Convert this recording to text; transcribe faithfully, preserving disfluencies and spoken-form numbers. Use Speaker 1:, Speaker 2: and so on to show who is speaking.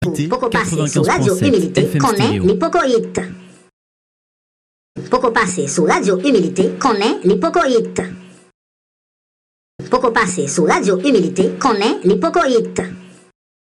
Speaker 1: Poco passer su Radio Humilité connaît l'hypocoïte. Poco passer su Radio Humilité connaît l'hypocoïte. Poco passer su Radio Humilité connaît l'hypocoïte.